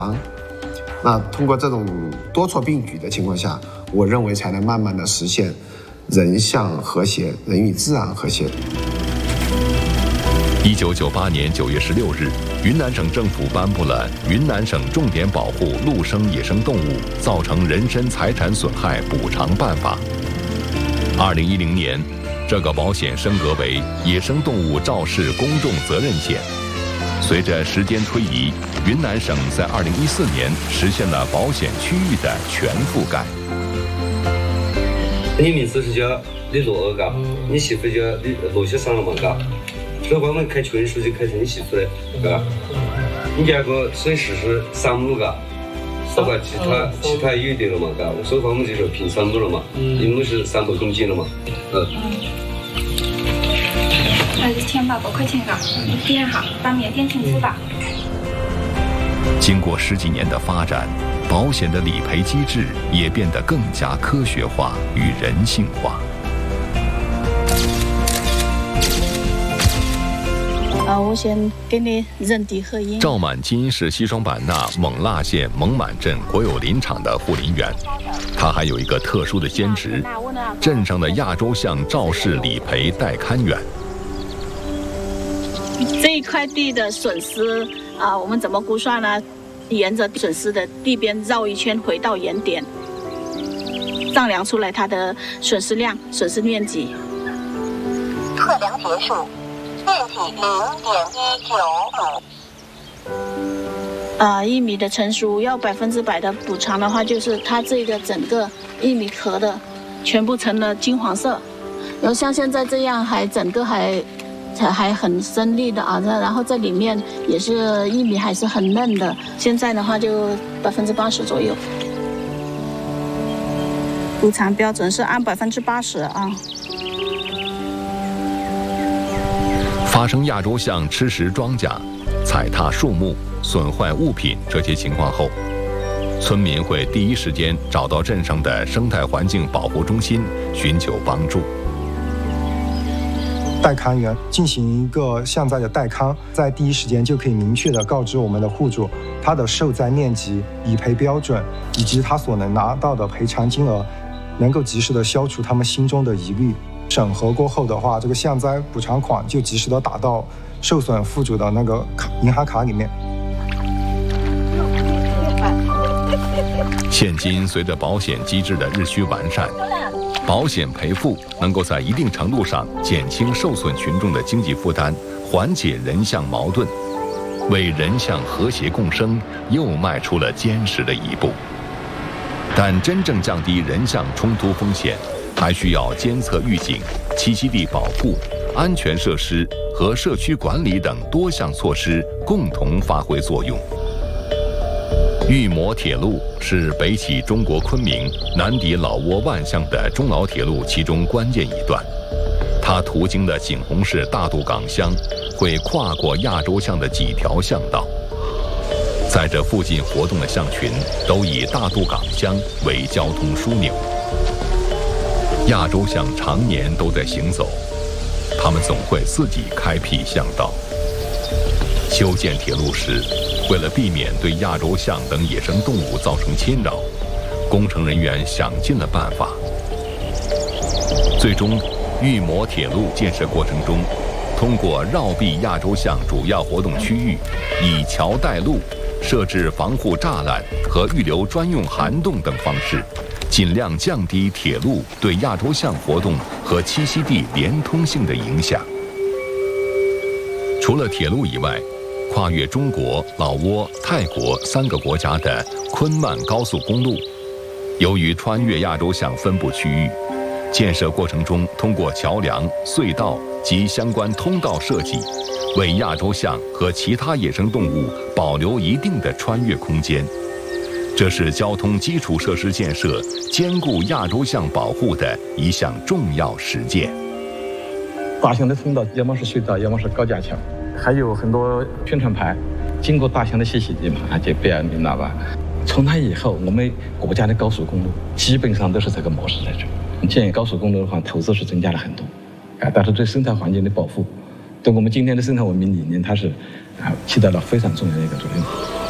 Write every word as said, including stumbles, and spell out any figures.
那通过这种多措并举的情况下，我认为才能慢慢的实现人象和谐，人与自然和谐。 一九九八年九月十六日，云南省政府颁布了《云南省重点保护陆生野生动物造成人身财产损害补偿办法》。二零一零年，这个保险升格为野生动物肇事公众责任险。随着时间推移，云南省在二零一四年实现了保险区域的全覆盖。 你名字是叫李洛尔嘎，你媳妇叫李罗先生了嘛嘎？所以我们开群书就开成你媳妇的，嘎。你家个水池是三亩嘎，是吧？其他其他有的了嘛嘎？所以我们就说平三亩了嘛，一亩是三百公斤了嘛，嗯。 那就千八百块钱嘎，点好，把缅甸清楚吧。 经过十几年的发展，保险的理赔机制也变得更加科学化与人性化。 啊，我先给你人体合影。 赵满金是西双版纳勐腊县勐满镇国有林场的护林员，他还有一个特殊的兼职，镇上的亚洲象肇事理赔代看员。 这一块地的损失啊，我们怎么估算呢？沿着损失的地边绕一圈，回到原点，丈量出来它的损失量、损失面积。 测量结束，面积零点一九亩。 啊，一米的成熟要百分之百的补偿的话，就是它这个整个一米壳的全部成了金黄色，然后像现在这样还整个还。还很深绿的啊，然后这里面也是玉米还是很嫩的，现在的话就百分之八十左右。补偿标准是按百分之八十啊。 发生亚洲象吃食庄稼、踩踏树木、损坏物品这些情况后，村民会第一时间找到镇上的生态环境保护中心寻求帮助。 代看员进行一个象灾的代看，在第一时间就可以明确的告知我们的户主他的受灾面积、理赔标准以及他所能拿到的赔偿金额，能够及时的消除他们心中的疑虑。审核过后的话，这个象灾补偿款就及时的打到受损户主的那个卡银行卡里面。 现今随着保险机制的日趋完善，保险赔付能够在一定程度上减轻受损群众的经济负担，缓解人象矛盾，为人象和谐共生又迈出了坚实的一步。但真正降低人象冲突风险，还需要监测预警、栖息地保护、安全设施和社区管理等多项措施共同发挥作用。玉摩铁路是北起中国昆明、南抵老挝万象的中老铁路其中关键一段。它途经的景洪市大渡岗乡，会跨过亚洲象的几条象道。在这附近活动的象群都以大渡岗乡为交通枢纽。亚洲象常年都在行走，它们总会自己开辟象道。修建铁路时，为了避免对亚洲象等野生动物造成侵扰，工程人员想尽了办法。最终，玉摩铁路建设过程中，通过绕避亚洲象主要活动区域，以桥带路、设置防护栅栏和预留专用涵洞等方式，尽量降低铁路对亚洲象活动和栖息地连通性的影响。除了铁路以外，跨越中国、老挝、泰国三个国家的昆曼高速公路，由于穿越亚洲象分布区域，建设过程中通过桥梁、隧道及相关通道设计，为亚洲象和其他野生动物保留一定的穿越空间。这是交通基础设施建设兼顾亚洲象保护的一项重要实践。 大象的通道要么是隧道，要么是高架桥，还有很多宣传牌，经过大象的栖息地嘛，就标明了吧。从那以后，我们国家的高速公路基本上都是这个模式在走。建高速公路的话，投资是增加了很多，啊，但是对生态环境的保护，对我们今天的生态文明理念，它是啊起到了非常重要的一个作用。